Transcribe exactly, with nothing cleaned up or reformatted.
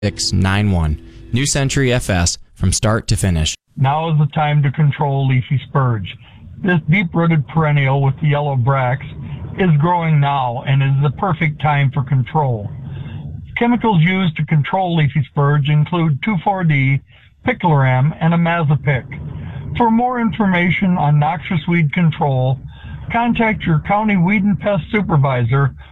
six nine one. New Century F S from start to finish. Now is the time to control leafy spurge. This deep-rooted perennial with the yellow bracts is growing now and is the perfect time for control. Chemicals used to control leafy spurge include two four D, picloram, and imazapic. For more information on noxious weed control, contact your county weed and pest supervisor